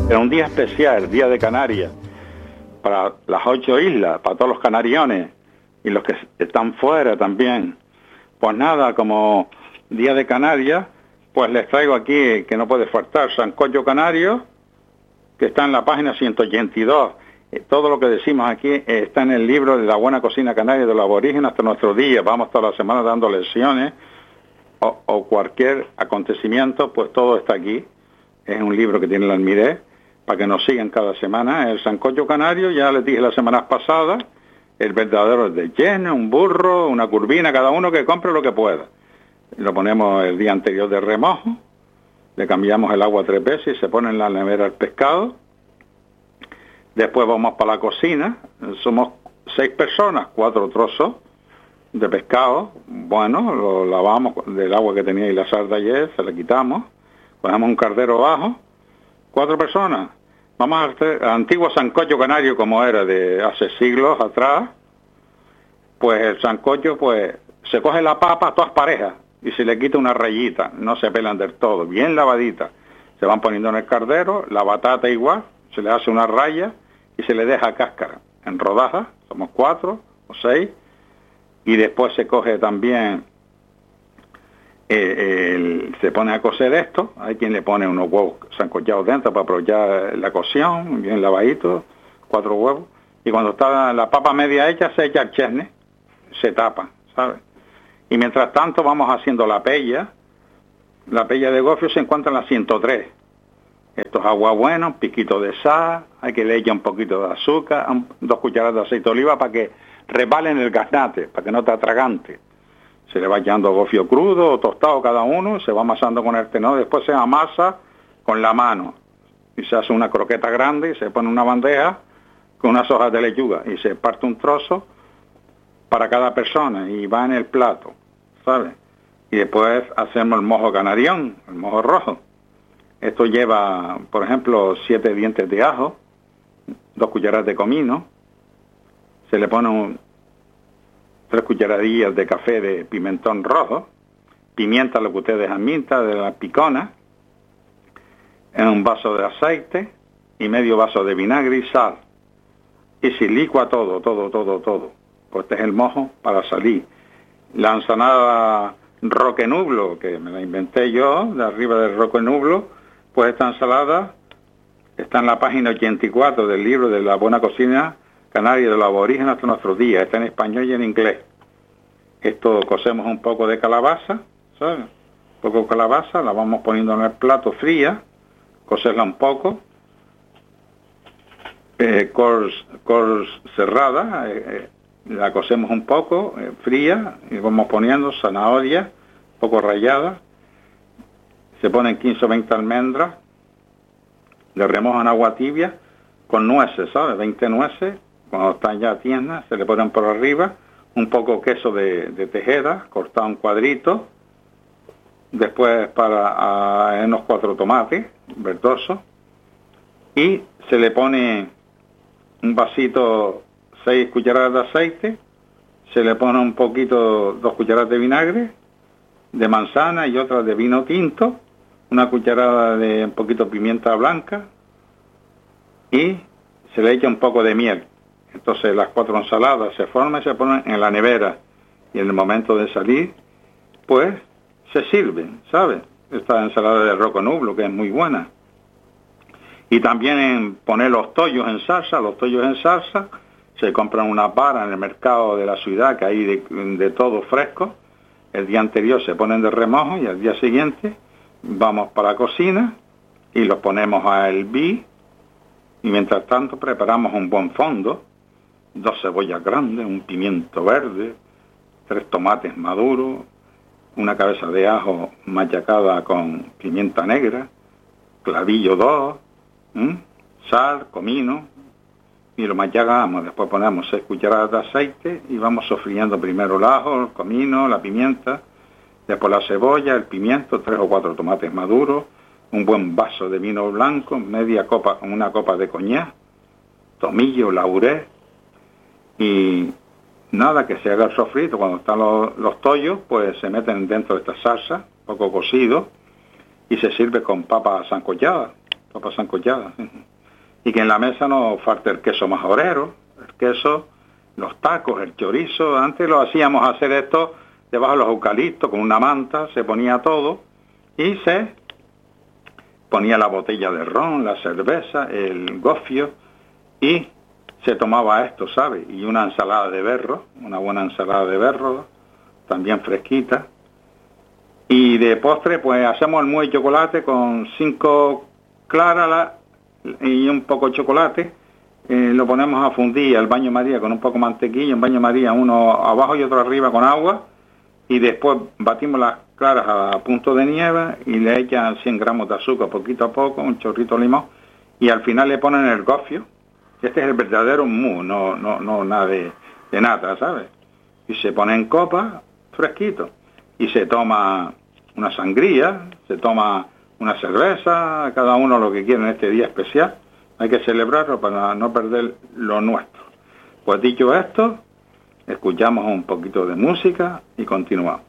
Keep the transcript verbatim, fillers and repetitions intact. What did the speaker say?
Era un día especial, el día de Canarias, para las ocho islas, para todos los canariones y los que están fuera también. Pues nada, como día de Canarias, pues les traigo aquí, que no puede faltar, sancocho canario, que está en la página ciento ochenta y dos. Todo lo que decimos aquí está en el libro de la buena cocina canaria de los aborígenes hasta nuestros días. Vamos toda la semana dando lecciones o, o cualquier acontecimiento, pues todo está aquí. Es un libro que tiene el Almiré, para que nos sigan cada semana. El sancocho canario, ya les dije la semana pasada, el verdadero de lleno, un burro, una curvina, cada uno que compre lo que pueda. Lo ponemos el día anterior de remojo, le cambiamos el agua tres veces y se pone en la nevera el pescado. Después vamos para la cocina, somos seis personas, cuatro trozos de pescado, bueno, lo lavamos del agua que tenía y la sal de ayer, se le quitamos, ponemos un cardero bajo, cuatro personas. Vamos a hacer el antiguo sancocho canario como era de hace siglos atrás. Pues el sancocho, pues se coge la papa, todas parejas, y se le quita una rayita, no se pelan del todo, bien lavadita. Se van poniendo en el cardero, la batata igual, se le hace una raya y se le deja cáscara en rodajas, somos cuatro o seis, y después se coge también, eh, el, se pone a cocer esto, hay quien le pone unos huevos sancochados dentro para aprovechar la cocción, bien lavaditos, cuatro huevos, y cuando está la papa media hecha se echa el chesne, se tapa, ¿sabes? Y mientras tanto vamos haciendo la pella, la pella de gofio se encuentra en la ciento tres. Esto es agua buena, un piquito de sal, hay que le echar un poquito de azúcar, un, dos cucharadas de aceite de oliva para que resbale en el gaznate, para que no te atragante. Se le va echando gofio crudo o tostado cada uno, se va amasando con el tenedor, después se amasa con la mano y se hace una croqueta grande y se pone una bandeja con unas hojas de lechuga y se parte un trozo para cada persona y va en el plato, ¿sabes? Y después hacemos el mojo canarión, el mojo rojo. Esto lleva, por ejemplo, siete dientes de ajo, dos cucharadas de comino, se le pone un, tres cucharadillas de café de pimentón rojo, pimienta, lo que ustedes admitan, de la picona, en un vaso de aceite y medio vaso de vinagre y sal. Y se licua todo, todo, todo, todo. Pues este es el mojo para salir. La ensalada roquenublo, que me la inventé yo, de arriba del roquenublo, pues esta ensalada está en la página ochenta y cuatro del libro de la buena cocina canaria de los aborígenes hasta nuestros días. Está en español y en inglés. Esto cocemos un poco de calabaza, ¿sabes? Un poco de calabaza, la vamos poniendo en el plato fría, cocerla un poco, eh, col, col cerrada, eh, eh, la cocemos un poco, eh, fría, y vamos poniendo zanahoria, un poco rallada, se ponen quince o veinte almendras, le remojan agua tibia con nueces, ¿sabes? veinte nueces, cuando están ya tiernas, se le ponen por arriba un poco queso de, de tejeda, cortado en cuadritos, después para a, en unos cuatro tomates verdosos, y se le pone un vasito, seis cucharadas de aceite, se le pone un poquito, dos cucharadas de vinagre, de manzana y otra de vino tinto, una cucharada de un poquito de pimienta blanca y se le echa un poco de miel. Entonces las cuatro ensaladas se forman y se ponen en la nevera y en el momento de salir, pues se sirven, ¿sabes? Esta ensalada de roquenublo que es muy buena. Y también en poner los tollos en salsa, los tollos en salsa, se compran una vara en el mercado de la ciudad que hay de, de todo fresco. El día anterior se ponen de remojo y al día siguiente vamos para la cocina y los ponemos a hervir y mientras tanto preparamos un buen fondo, dos cebollas grandes, un pimiento verde, tres tomates maduros, una cabeza de ajo machacada con pimienta negra, clavillo dos, ¿m? sal, comino, y lo machacamos. Después ponemos seis cucharadas de aceite y vamos sofriendo primero el ajo, el comino, la pimienta, después la cebolla, el pimiento, tres o cuatro tomates maduros, un buen vaso de vino blanco, media copa, una copa de coñac, tomillo, laurel, y nada, que se haga el sofrito. Cuando están los, los tollos, pues se meten dentro de esta salsa, poco cocido, y se sirve con papas sancochadas. papas sancochadas. Y que en la mesa no falte el queso majorero, el queso, los tacos, el chorizo. Antes lo hacíamos hacer esto debajo de los eucaliptos, con una manta, se ponía todo y se ponía la botella de ron, la cerveza, el gofio y se tomaba esto, ¿sabes? Y una ensalada de berro, una buena ensalada de berro, también fresquita. Y de postre, pues hacemos el mousse de chocolate con cinco claras y un poco de chocolate. Eh, lo ponemos a fundir al baño María con un poco de mantequilla, un baño María, uno abajo y otro arriba con agua. Y después batimos las claras a punto de nieve y le echan cien gramos de azúcar poquito a poco, un chorrito de limón. Y al final le ponen el gofio. Este es el verdadero mousse, no, no, no nada de, de nata, ¿sabes? Y se pone en copa, fresquito. Y se toma una sangría, se toma una cerveza, cada uno lo que quiere en este día especial. Hay que celebrarlo para no perder lo nuestro. Pues dicho esto, escuchamos un poquito de música y continuamos.